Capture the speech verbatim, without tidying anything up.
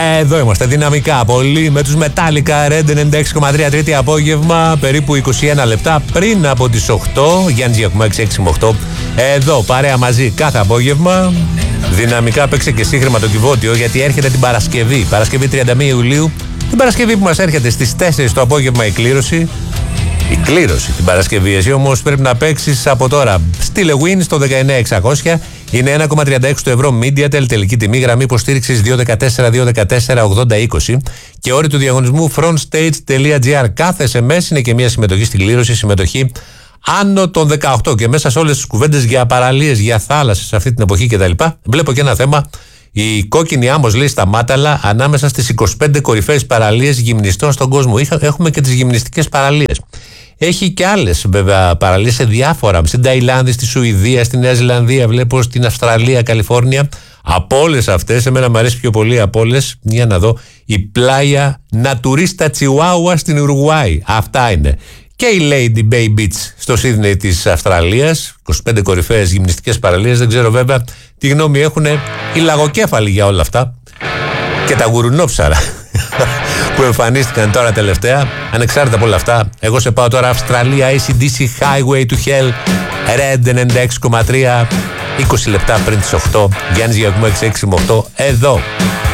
Εδώ είμαστε δυναμικά πολύ με τους Metallica Red ενενήντα έξι κόμμα τρία, τρίτη απόγευμα, περίπου είκοσι ένα λεπτά πριν από τις οκτώ. Γιάννης Γιακουμάκης έξι με οκτώ. Εδώ παρέα μαζί κάθε απόγευμα. Δυναμικά παίξε και εσύ χρηματοκιβώτιο, γιατί έρχεται την Παρασκευή. Παρασκευή τριάντα μία Ιουλίου. Την Παρασκευή που μας έρχεται στις τέσσερις το απόγευμα η κλήρωση. Η κλήρωση την Παρασκευή. Εσύ όμως πρέπει να παίξεις από τώρα. Στείλε win στο δεκαεννιά εξακόσια. Είναι ένα κόμμα τριάντα έξι το ευρώ Mediatel, τελική τιμή, γραμμή υποστήριξης δύο ένα τέσσερα δύο ένα τέσσερα ογδόντα είκοσι και όροι του διαγωνισμού frontstage.gr. Κάθε ες εμ ες είναι και μια συμμετοχή στην κλήρωση, συμμετοχή άνω των δεκαοκτώ, και μέσα σε όλες τις κουβέντες για παραλίες, για θάλασσες αυτή την εποχή κτλ. Βλέπω και ένα θέμα. Η κόκκινη άμμος λέει στα Μάταλα, ανάμεσα στις είκοσι πέντε κορυφαίες παραλίες γυμνιστών στον κόσμο. Έχουμε και τις γυμνιστικές παραλίες. Έχει και άλλες βέβαια παραλίες σε διάφορα. Στην Ταϊλάνδη, στη Σουηδία, στη Νέα Ζηλανδία, βλέπω στην Αυστραλία, Καλιφόρνια. Από όλες αυτές, εμένα μου αρέσει πιο πολύ από όλες, για να δω, η πλάγια Naturista Chihuahua στην Ουρουγουάη. Αυτά είναι. Και η Lady Bay Beach στο Σίδνεϊ της Αυστραλίας. είκοσι πέντε κορυφαίες γυμνιστικές παραλίες. Δεν ξέρω βέβαια τι γνώμη έχουν οι λαγοκέφαλοι για όλα αυτά. Και τα γουρουνόψαρα που εμφανίστηκαν τώρα τελευταία. Ανεξάρτητα από όλα αυτά, εγώ σε πάω τώρα Αυστραλία, έι σι ντι σι Highway to Hell, Red ενενήντα έξι κόμμα τρία, είκοσι λεπτά πριν τις οκτώ. Γιάννης Γιακουμάκης έξι με οκτώ, εδώ.